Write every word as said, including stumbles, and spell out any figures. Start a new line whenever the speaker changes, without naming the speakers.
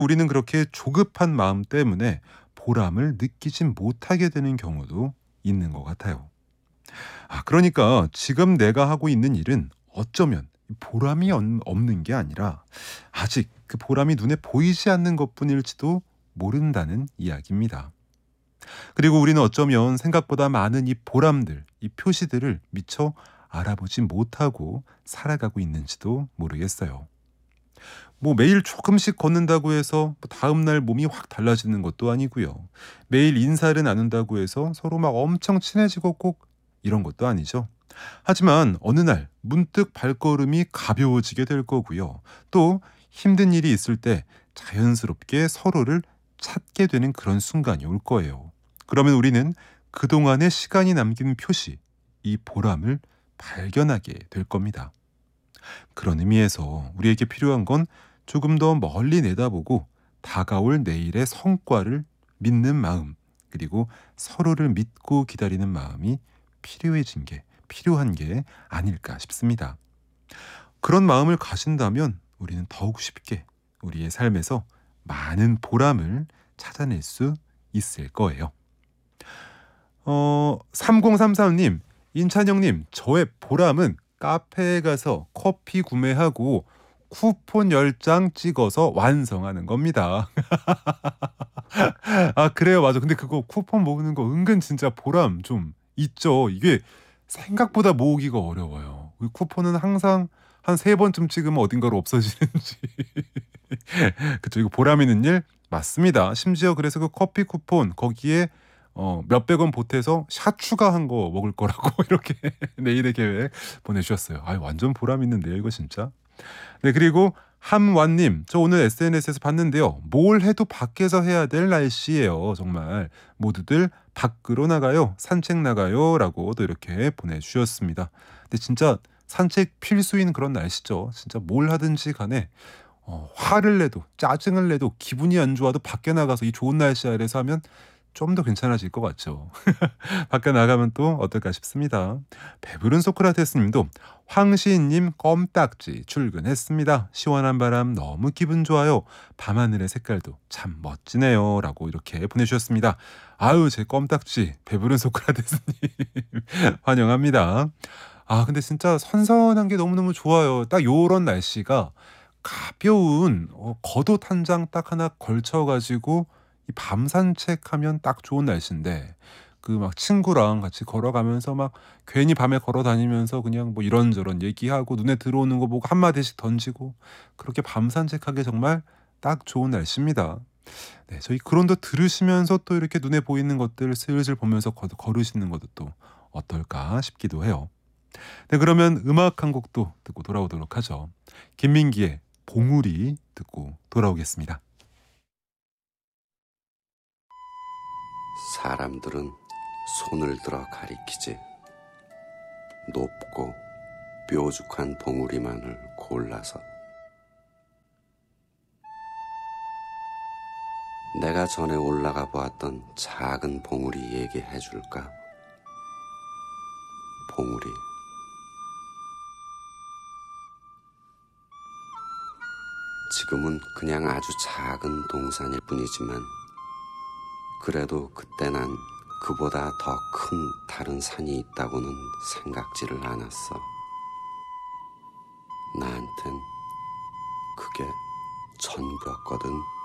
우리는 그렇게 조급한 마음 때문에 보람을 느끼지 못하게 되는 경우도 있는 것 같아요. 아, 그러니까 지금 내가 하고 있는 일은 어쩌면 보람이 없- 없는 게 아니라 아직 그 보람이 눈에 보이지 않는 것뿐일지도 모른다는 이야기입니다. 그리고 우리는 어쩌면 생각보다 많은 이 보람들, 이 표시들을 미처 알아보지 못하고 살아가고 있는지도 모르겠어요. 뭐 매일 조금씩 걷는다고 해서 뭐 다음날 몸이 확 달라지는 것도 아니고요. 매일 인사를 나눈다고 해서 서로 막 엄청 친해지고 꼭 이런 것도 아니죠. 하지만 어느 날 문득 발걸음이 가벼워지게 될 거고요. 또 힘든 일이 있을 때 자연스럽게 서로를 찾게 되는 그런 순간이 올 거예요. 그러면 우리는 그동안의 시간이 남긴 표시, 이 보람을 발견하게 될 겁니다. 그런 의미에서 우리에게 필요한 건 조금 더 멀리 내다보고 다가올 내일의 성과를 믿는 마음, 그리고 서로를 믿고 기다리는 마음이 필요해진 게, 필요한 게 아닐까 싶습니다. 그런 마음을 가진다면 우리는 더욱 쉽게 우리의 삶에서 많은 보람을 찾아낼 수 있을 거예요. 어, 삼공삼삼 님, 인찬영님, 저의 보람은 카페에 가서 커피 구매하고 쿠폰 열 장 찍어서 완성하는 겁니다. 아, 그래요. 맞아. 근데 그거 쿠폰 모으는 거 은근 진짜 보람 좀 있죠. 이게 생각보다 모으기가 어려워요. 그 쿠폰은 항상 한 세 번쯤 찍으면 어딘가로 없어지는지. 그쵸. 이거 보람 있는 일 맞습니다. 심지어 그래서 그 커피 쿠폰 거기에 어 몇백 원 보태서 샷 추가한 거 먹을 거라고 이렇게 내일의 계획 보내주셨어요. 아, 완전 보람 있는데요, 이거 진짜. 네, 그리고 함완님, 저 오늘 에스엔에스에서 봤는데요. 뭘 해도 밖에서 해야 될 날씨예요. 정말 모두들 밖으로 나가요, 산책 나가요라고 또 이렇게 보내주셨습니다. 근데 진짜 산책 필수인 그런 날씨죠. 진짜 뭘 하든지 간에 어, 화를 내도 짜증을 내도 기분이 안 좋아도 밖에 나가서 이 좋은 날씨 아래서 하면 좀 더 괜찮아질 것 같죠. 밖에 나가면 또 어떨까 싶습니다. 배부른 소크라테스 님도 황시인님 껌딱지 출근했습니다. 시원한 바람 너무 기분 좋아요. 밤하늘의 색깔도 참 멋지네요. 라고 이렇게 보내주셨습니다. 아유, 제 껌딱지 배부른 소크라테스 님 환영합니다. 아, 근데 진짜 선선한 게 너무너무 좋아요. 딱 요런 날씨가 가벼운 어, 겉옷 한 장 딱 하나 걸쳐가지고 이 밤 산책하면 딱 좋은 날씨인데 그 막 친구랑 같이 걸어가면서 막 괜히 밤에 걸어 다니면서 그냥 뭐 이런저런 얘기하고 눈에 들어오는 거 보고 한마디씩 던지고 그렇게 밤 산책하기 정말 딱 좋은 날씨입니다. 네, 저희 그런도 들으시면서 또 이렇게 눈에 보이는 것들 슬슬 보면서 거, 걸으시는 것도 또 어떨까 싶기도 해요. 네, 그러면 음악 한 곡도 듣고 돌아오도록 하죠. 김민기의 봉우리 듣고 돌아오겠습니다.
사람들은 손을 들어 가리키지. 높고 뾰족한 봉우리만을 골라서. 내가 전에 올라가 보았던 작은 봉우리 얘기해 줄까? 봉우리. 지금은 그냥 아주 작은 동산일 뿐이지만 그래도 그때 난 그보다 더 큰 다른 산이 있다고는 생각지를 않았어. 나한텐 그게 전부였거든.